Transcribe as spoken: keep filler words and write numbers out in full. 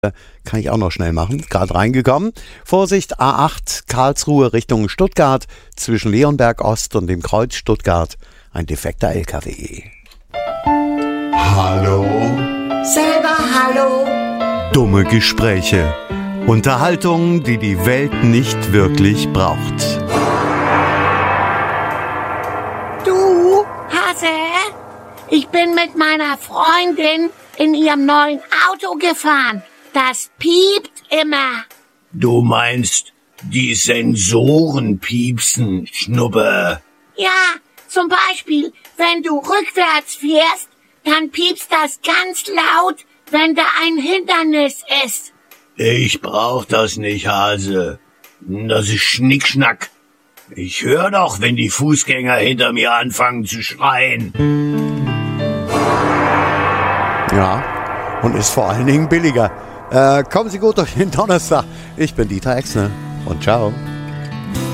Kann ich auch noch schnell machen. Gerade reingekommen. Vorsicht, A acht Karlsruhe Richtung Stuttgart zwischen Leonberg Ost und dem Kreuz Stuttgart. Ein defekter L K W. Hallo? Selber hallo? Dumme Gespräche. Unterhaltung, die die Welt nicht wirklich braucht. Du, Hase? Ich bin mit meiner Freundin in ihrem neuen Auto gefahren. Das piept immer. Du meinst, die Sensoren piepsen, Schnuppe? Ja, zum Beispiel, wenn du rückwärts fährst, dann piepst das ganz laut, wenn da ein Hindernis ist. Ich brauch das nicht, Hase. Das ist Schnickschnack. Ich höre doch, wenn die Fußgänger hinter mir anfangen zu schreien. Ja, und ist vor allen Dingen billiger. Äh, kommen Sie gut durch den Donnerstag. Ich bin Dieter Exner und ciao.